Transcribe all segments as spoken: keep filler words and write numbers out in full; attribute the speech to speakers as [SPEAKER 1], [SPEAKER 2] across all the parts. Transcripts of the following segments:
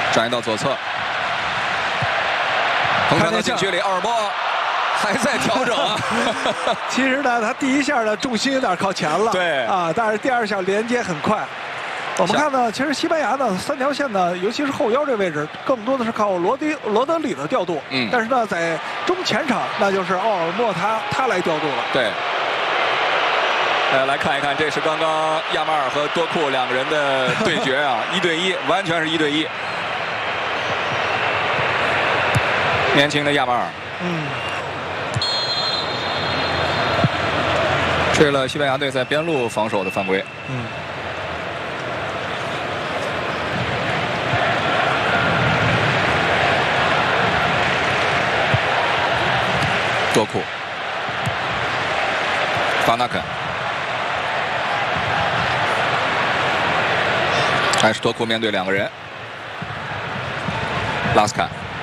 [SPEAKER 1] 转移到左侧，横传到禁区里，奥尔莫还在调整啊。
[SPEAKER 2] 其实呢，他第一下的重心有点靠前了，
[SPEAKER 1] 对
[SPEAKER 2] 啊，但是第二下连接很快。我们看呢，其实西班牙呢三条线呢，尤其是后腰这位置，更多的是靠罗迪罗德里的调度。
[SPEAKER 1] 嗯，
[SPEAKER 2] 但是呢，在中前场，那就是奥尔莫他他来调度了。
[SPEAKER 1] 对。呃，来看一看，这是刚刚亚马尔和多库两个人的对决啊，一对一，完全是一对一。年轻的亚马尔，
[SPEAKER 2] 嗯，
[SPEAKER 1] 吹了西班牙队在边路防守的犯规。
[SPEAKER 2] 嗯。
[SPEAKER 1] 多库，法纳肯，还是多库面对两个人，拉斯坎，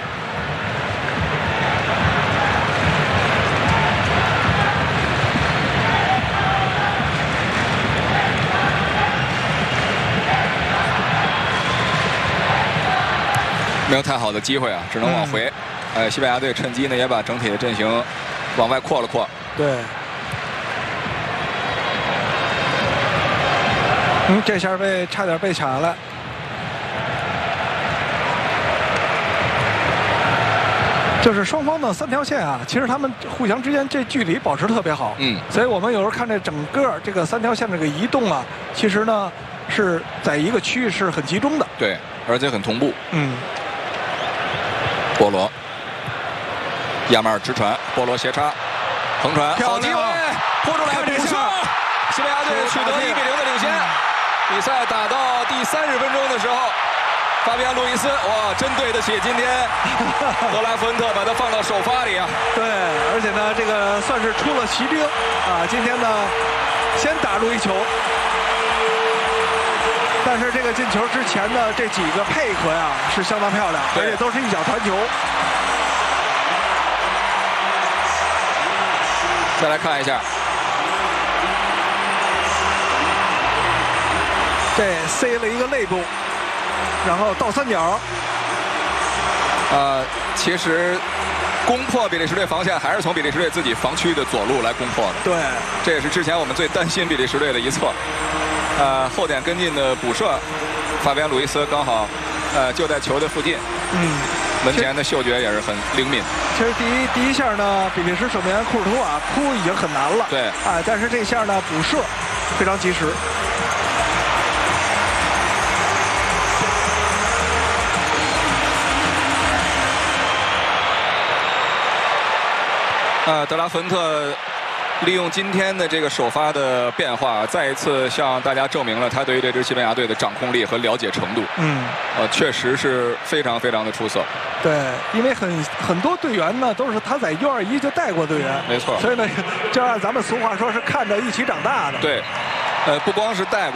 [SPEAKER 1] 没有太好的机会啊，只能往回。嗯呃，西班牙队趁机呢也把整体的阵型往外扩了扩。
[SPEAKER 2] 对。嗯，这下被差点被抢下来。就是双方的三条线啊，其实他们互相之间这距离保持特别好。
[SPEAKER 1] 嗯。
[SPEAKER 2] 所以我们有时候看这整个这个三条线这个移动啊，其实呢是在一个区域是很集中的。
[SPEAKER 1] 对，而且很同步。
[SPEAKER 2] 嗯。
[SPEAKER 1] 波罗。亚马尔直传，波罗斜插，横传，好机会，扑出来，补射，西班牙队取得一比零的领先。比赛打到第三十分钟的时候，法比安·路易斯，哇，真对得起今天德拉福恩特把他放到首发里啊。
[SPEAKER 2] 对，而且呢，这个算是出了奇兵啊。今天呢，先打入一球，但是这个进球之前的这几个配合呀是相当漂亮，而且都是一脚传球。
[SPEAKER 1] 再来看一下，
[SPEAKER 2] 这塞了一个肋部，然后倒三角。
[SPEAKER 1] 呃，其实攻破比利时队防线还是从比利时队自己防区的左路来攻破的。
[SPEAKER 2] 对，
[SPEAKER 1] 这也是之前我们最担心比利时队的一侧。呃，后点跟进的补射，法比安·鲁伊斯刚好，呃，就在球的附近。
[SPEAKER 2] 嗯。
[SPEAKER 1] 门前的嗅觉也是很灵敏。
[SPEAKER 2] 其实第一第一下呢，比利时守门员库尔图瓦扑已经很难了。
[SPEAKER 1] 对。
[SPEAKER 2] 哎，但是这下呢，补射非常及时。
[SPEAKER 1] 呃，德拉芬特利用今天的这个首发的变化，再一次向大家证明了他对于这支西班牙队的掌控力和了解程度。
[SPEAKER 2] 嗯。
[SPEAKER 1] 呃，确实是非常非常的出色。
[SPEAKER 2] 对，因为很很多队员呢都是他在 U 二一就带过队员，
[SPEAKER 1] 没错。
[SPEAKER 2] 所以呢，就按咱们俗话说是看着一起长大的。
[SPEAKER 1] 对，呃，不光是带过。